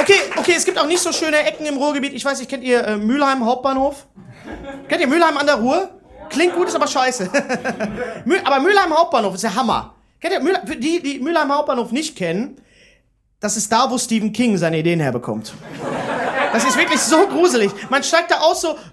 Okay, es gibt auch nicht so schöne Ecken im Ruhrgebiet. Ich weiß nicht, kennt ihr Mülheim Hauptbahnhof? Kennt ihr Mülheim an der Ruhr? Klingt gut, ist aber scheiße. Aber Mülheim Hauptbahnhof ist der Hammer. Kennt ihr die Mülheim Hauptbahnhof nicht kennen? Das ist da, wo Stephen King seine Ideen herbekommt. Das ist wirklich so gruselig. Man steigt da aus so...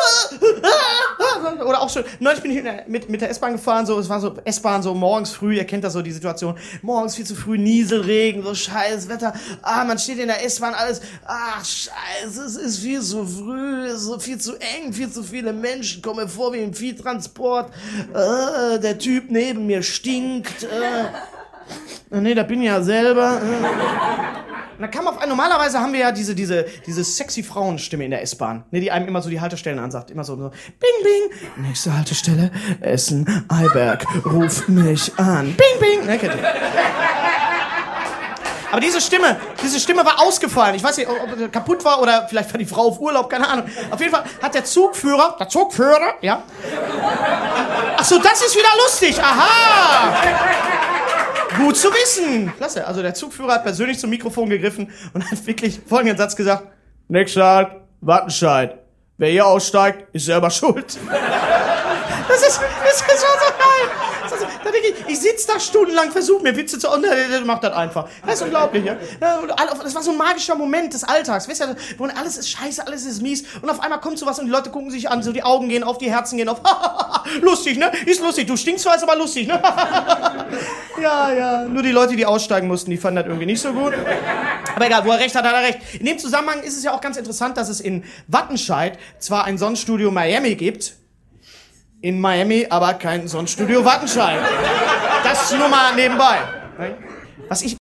Oder auch schon... Neulich bin ich mit der S-Bahn gefahren, so, es war so S-Bahn so morgens früh, ihr kennt das so, die Situation. Morgens viel zu früh, Nieselregen, so scheiß Wetter. Man steht in der S-Bahn, alles... Ach, scheiße, es ist viel zu früh, es ist viel zu eng, viel zu viele Menschen, kommen mir vor wie im Viehtransport. Der Typ neben mir stinkt. Nee, da bin ich ja selber. Und dann kam normalerweise haben wir ja diese sexy Frauenstimme in der S-Bahn, ne, die einem immer so die Haltestellen ansagt. Immer so, bing, bing. Nächste Haltestelle, Essen, Eiberg, ruf mich an. Bing, bing. Ne, kennt ihr. Aber diese Stimme war ausgefallen. Ich weiß nicht, ob sie kaputt war oder vielleicht war die Frau auf Urlaub, keine Ahnung. Auf jeden Fall hat der Zugführer, ja. Ach so, das ist wieder lustig. Aha. Gut zu wissen. Klasse. Also der Zugführer hat persönlich zum Mikrofon gegriffen und hat wirklich folgenden Satz gesagt. Nächster Halt, Wattenscheid. Wer hier aussteigt, ist selber schuld. Das ist schon so geil. Da denke ich sitze da stundenlang, versuche mir Witze zu... Und der macht das einfach. Das ist unglaublich, ja. Das war so ein magischer Moment des Alltags. Weißt du, wo alles ist scheiße, alles ist mies. Und auf einmal kommt sowas und die Leute gucken sich an. So die Augen gehen auf, die Herzen gehen auf. Lustig, ne? Ist lustig. Du stinkst zwar, ist aber lustig, ne? Ja. Nur die Leute, die aussteigen mussten, die fanden das irgendwie nicht so gut. Aber egal, wo er recht hat, hat er recht. In dem Zusammenhang ist es ja auch ganz interessant, dass es in Wattenscheid zwar ein Sonnenstudio Miami gibt, in Miami aber kein Sonnenstudio Wattenscheid. Das nur mal nebenbei. Was ich